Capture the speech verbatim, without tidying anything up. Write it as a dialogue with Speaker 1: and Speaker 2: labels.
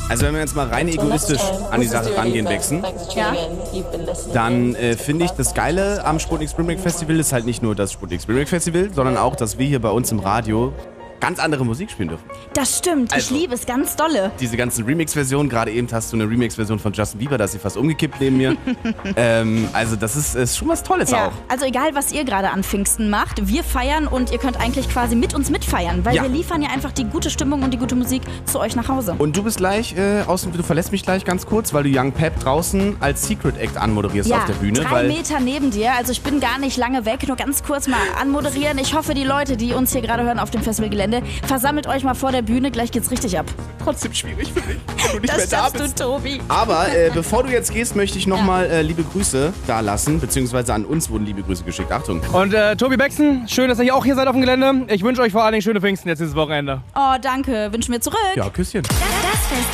Speaker 1: Also wenn wir jetzt mal rein egoistisch an die Sache rangehen, Wechseln,
Speaker 2: Ja.
Speaker 1: dann äh, finde ich, das Geile am Sputnik Spring Break Festival ist halt nicht nur das Sputnik Spring Break Festival, sondern auch, dass wir hier bei uns im Radio ganz andere Musik spielen dürfen.
Speaker 2: Das stimmt,
Speaker 1: Also,
Speaker 2: ich liebe es ganz dolle.
Speaker 1: Diese ganzen Remix-Versionen, gerade eben hast du eine Remix-Version von Justin Bieber, da ist sie fast umgekippt neben mir. ähm, also das ist, ist schon was Tolles
Speaker 2: Ja.
Speaker 1: auch.
Speaker 2: Also egal, was ihr gerade an Pfingsten macht, wir feiern und ihr könnt eigentlich quasi mit uns mitfeiern, weil
Speaker 1: Ja.
Speaker 2: wir liefern ja einfach die gute Stimmung und die gute Musik zu euch nach Hause.
Speaker 1: Und du bist gleich, äh, außen, du verlässt mich gleich ganz kurz, weil du Young Pep draußen als Secret Act anmoderierst
Speaker 2: Ja,
Speaker 1: auf der Bühne.
Speaker 2: drei
Speaker 1: weil
Speaker 2: Meter neben dir, also ich bin gar nicht lange weg, nur ganz kurz mal anmoderieren. Ich hoffe, die Leute, die uns hier gerade hören auf dem Festivalgelände, versammelt euch mal vor der Bühne, gleich geht's richtig ab.
Speaker 1: trotzdem schwierig für mich, wenn du nicht
Speaker 2: Das
Speaker 1: mehr da
Speaker 2: schaffst
Speaker 1: bist.
Speaker 2: du, Tobi.
Speaker 1: Aber äh, bevor du jetzt gehst, möchte ich nochmal äh, liebe Grüße da lassen, beziehungsweise an uns wurden liebe Grüße geschickt. Achtung.
Speaker 3: Und äh, Tobi Bexen, schön, dass ihr auch hier seid auf dem Gelände. Ich wünsche euch vor allen Dingen schöne Pfingsten jetzt dieses Wochenende.
Speaker 2: Oh, danke. Wünschen wir zurück.
Speaker 1: Ja, Küsschen.
Speaker 4: Das Festival.